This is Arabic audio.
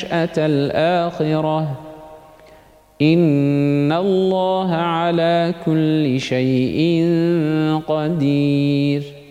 نشأة الآخرة إن الله على كل شيء قدير